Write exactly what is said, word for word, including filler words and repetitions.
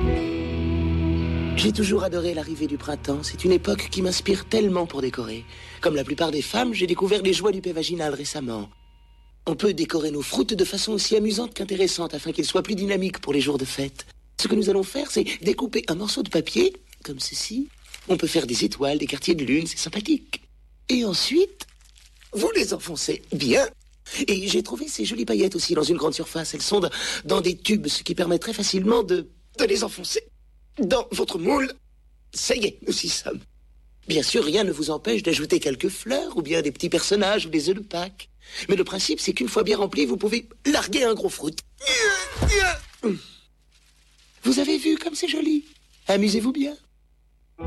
J'ai toujours adoré l'arrivée du printemps. C'est une époque qui m'inspire tellement pour décorer. Comme la plupart des femmes, j'ai découvert les joies du paix vaginal récemment. On peut décorer nos fruits de façon aussi amusante qu'intéressante afin qu'ils soient plus dynamiques pour les jours de fête. Ce que nous allons faire, c'est découper un morceau de papier, comme ceci. On peut faire des étoiles, des quartiers de lune, c'est sympathique. Et ensuite, vous les enfoncez bien. Et j'ai trouvé ces jolies paillettes aussi dans une grande surface. Elles sont dans des tubes, ce qui permettrait facilement de, de les enfoncer dans votre moule. Ça y est, nous y sommes. Bien sûr, rien ne vous empêche d'ajouter quelques fleurs ou bien des petits personnages ou des œufs de Pâques. Mais le principe, c'est qu'une fois bien rempli, vous pouvez larguer un gros fruit. Vous avez vu comme c'est joli? Amusez-vous bien.